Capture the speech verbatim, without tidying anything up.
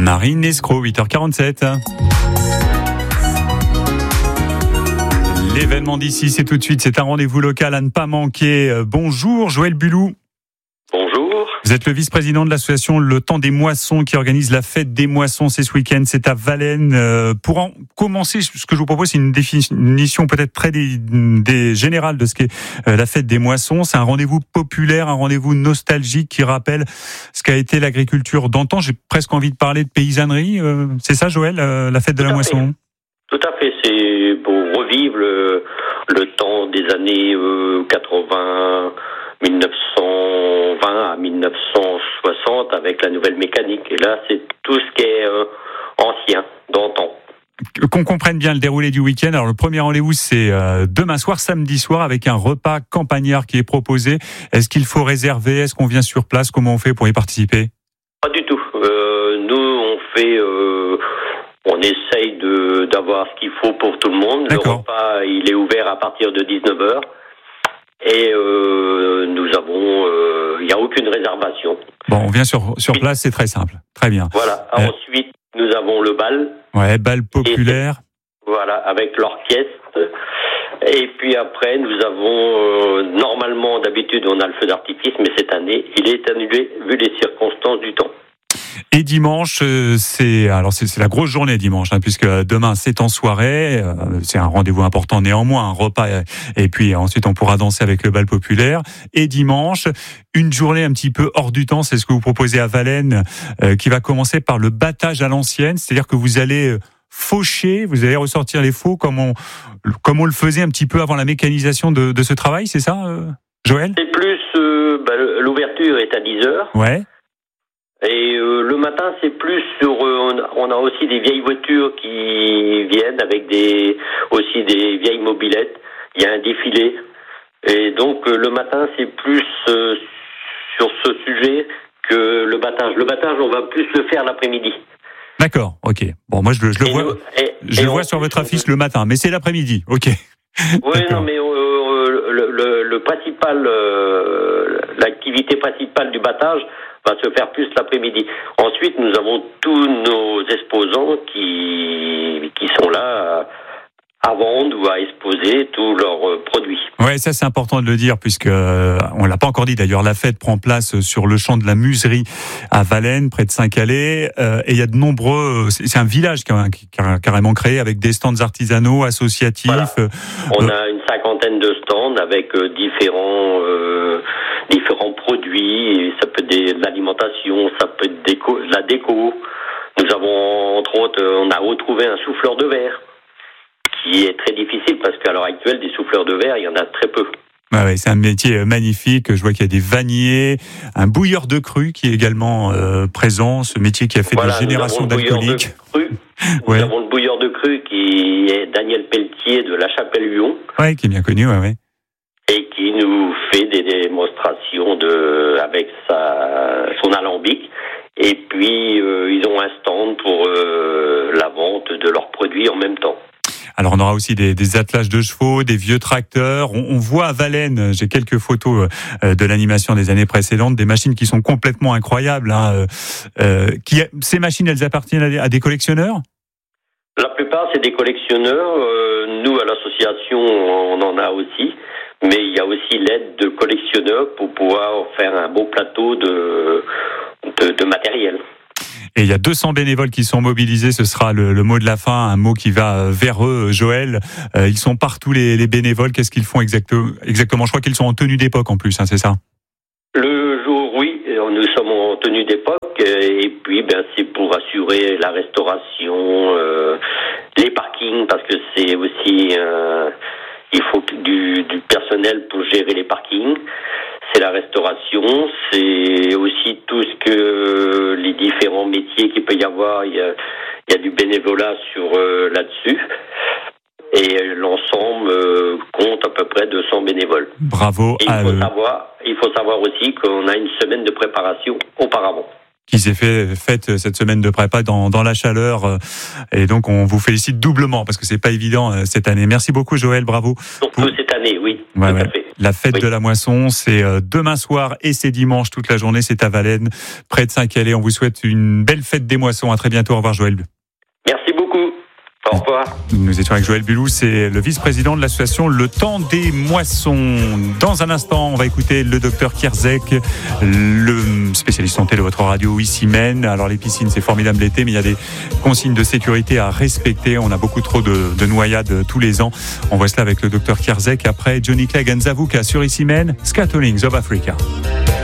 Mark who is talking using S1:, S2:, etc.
S1: Marine Lescaut, huit heures quarante-sept. L'événement d'ici, c'est tout de suite. C'est un rendez-vous local à ne pas manquer. Bonjour, Joël Bulou.
S2: Bonjour.
S1: Vous êtes le vice-président de l'association Le Temps des Moissons qui organise la fête des moissons. C'est ce week-end, c'est à Valène. Euh, pour en commencer, ce que je vous propose, c'est une définition peut-être très des, des générale de ce qu'est euh, la fête des moissons. C'est un rendez-vous populaire, un rendez-vous nostalgique qui rappelle ce qu'a été l'agriculture d'antan. J'ai presque envie de parler de paysannerie. Euh, c'est ça, Joël, euh, la fête de la moisson?
S2: Tout à fait. C'est pour revivre le, le temps des années euh, quatre-vingts, mille neuf cent vingt à mille neuf cent soixante avec la nouvelle mécanique. Et là, c'est tout ce qui est euh, ancien, d'antan.
S1: Qu'on comprenne bien le déroulé du week-end. Alors, le premier rendez-vous, c'est euh, demain soir, samedi soir, avec un repas campagnard qui est proposé. Est-ce qu'il faut réserver? Est-ce qu'on vient sur place? Comment on fait pour y participer?
S2: Pas du tout. Euh, nous, on fait... Euh, on essaye de, d'avoir ce qu'il faut pour tout le monde.
S1: D'accord.
S2: Le repas, il est ouvert à partir de dix-neuf heures. Et euh, nous avons... Il euh, n'y a aucune réservation.
S1: Bon, on vient sur, sur place, c'est très simple. Très bien.
S2: Voilà.
S1: Euh,
S2: Ensuite, nous avons le bal.
S1: Ouais, bal populaire.
S2: Et, voilà, avec l'orchestre. Et puis après, nous avons... Euh, normalement, d'habitude, on a le feu d'artifice, mais cette année, il est annulé vu les circonstances du temps.
S1: Et dimanche, c'est alors c'est, c'est la grosse journée dimanche, hein, puisque demain c'est en soirée, euh, c'est un rendez-vous important néanmoins, un repas, et puis ensuite on pourra danser avec le bal populaire. Et dimanche, une journée un petit peu hors du temps, c'est ce que vous proposez à Valène, euh, qui va commencer par le battage à l'ancienne, c'est-à-dire que vous allez faucher, vous allez ressortir les faux comme on comme on le faisait un petit peu avant la mécanisation de, de ce travail, c'est ça, euh, Joël?
S2: C'est plus euh, bah, l'ouverture est à dix heures.
S1: Ouais.
S2: Et euh, le matin, c'est plus sur... Euh, on a aussi des vieilles voitures qui viennent avec des aussi des vieilles mobylettes. Il y a un défilé. Et donc, euh, le matin, c'est plus euh, sur ce sujet que le battage. Le battage, on va plus le faire l'après-midi.
S1: D'accord, ok. Bon, moi, je le, je le
S2: et
S1: vois,
S2: nous, et,
S1: je
S2: et
S1: le
S2: on,
S1: vois sur votre affiche le matin, mais c'est l'après-midi, ok.
S2: Oui, non, mais euh, le, le, le principal... Euh, l'activité principale du battage va se faire plus l'après-midi. Ensuite, nous avons tous nos exposants qui, qui sont là à vendre ou à exposer tous leurs produits.
S1: Ouais, ça c'est important de le dire puisque euh, on l'a pas encore dit d'ailleurs. La fête prend place sur le champ de la Muserie à Valène, près de Saint-Calais, euh, et il y a de nombreux. C'est, c'est un village qui est carrément créé avec des stands artisanaux, associatifs.
S2: Voilà.
S1: Euh,
S2: on a une cinquantaine de stands avec euh, différents euh, différents produits. Et ça peut être de l'alimentation, ça peut être déco, de la déco. Nous avons entre autres, on a retrouvé un souffleur de verre, qui est très difficile parce qu'à l'heure actuelle, des souffleurs de verre, il y en a très peu.
S1: Ouais, ouais, c'est un métier magnifique. Je vois qu'il y a des vanniers, un bouilleur de cru qui est également euh, présent. Ce métier qui a fait voilà, des générations d'alcooliques.
S2: De nous ouais. avons le bouilleur de cru qui est Daniel Pelletier de La Chapelle-Lyon.
S1: Ouais, qui est bien connu, ouais, ouais.
S2: Et qui nous fait des démonstrations de avec sa son alambic. Et puis euh, ils ont un stand pour euh, la vente de leurs produits en même temps.
S1: Alors on aura aussi des, des attelages de chevaux, des vieux tracteurs. On, on voit à Valène, j'ai quelques photos euh, de l'animation des années précédentes, des machines qui sont complètement incroyables. Hein, euh, qui, ces machines, elles appartiennent à des, à des collectionneurs ?
S2: La plupart, c'est des collectionneurs. Euh, nous, à l'association, on en a aussi. Mais il y a aussi l'aide de collectionneurs pour pouvoir faire un beau plateau de, de, de matériel.
S1: Et il y a deux cents bénévoles qui sont mobilisés, ce sera le, le mot de la fin, un mot qui va vers eux, Joël. Euh, ils sont partout les, les bénévoles, qu'est-ce qu'ils font exactement, exactement Je crois qu'ils sont en tenue d'époque en plus, hein, c'est ça ?
S2: Le jour, oui, nous sommes en tenue d'époque et puis ben, c'est pour assurer la restauration, euh, les parkings, parce que c'est aussi... Euh, il faut du, du personnel pour gérer les parkings. C'est la restauration, c'est aussi tout ce que les différents métiers qu'il peut y avoir. Il y a, il y a du bénévolat sur euh, là-dessus. Et l'ensemble euh, compte à peu près deux cents bénévoles.
S1: Bravo.
S2: Et il faut
S1: euh...
S2: savoir, il faut savoir aussi qu'on a une semaine de préparation auparavant.
S1: Qui s'est fait faite cette semaine de prépa dans dans la chaleur, et donc on vous félicite doublement parce que c'est pas évident cette année. Merci beaucoup Joël, bravo.
S2: Surtout pour... cette année, oui.
S1: Ouais,
S2: tout
S1: ouais.
S2: à fait.
S1: La fête
S2: Oui.
S1: de la moisson, c'est demain soir et c'est dimanche toute la journée. C'est à Valennes, près de Saint-Calais. On vous souhaite une belle fête des moissons. À très bientôt. Au revoir, Joël.
S2: Merci beaucoup. Au revoir.
S1: Nous étions avec Joël Bulou, c'est le vice-président de l'association Le Temps des Moissons. Dans un instant, on va écouter le docteur Kierzek, le spécialiste santé de votre radio ici Maine. Alors les piscines, c'est formidable l'été, mais il y a des consignes de sécurité à respecter. On a beaucoup trop de, de noyades tous les ans. On voit cela avec le docteur Kierzek. Après, Johnny Clegg and Zavuka sur ici Maine, Scatolings of Africa.